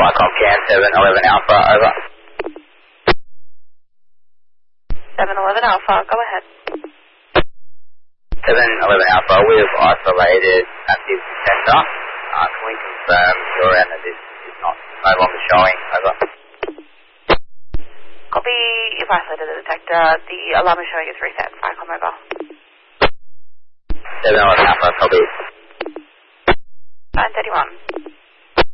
Flycom Can 711 Alpha, over. 711 Alpha, go ahead. 711 Alpha, we've isolated active detector. Can we confirm your end that this is no longer showing, over? Copy, you've isolated the detector. The alarm is showing it's reset. Flycom, over. 711 Alpha, copy. 931.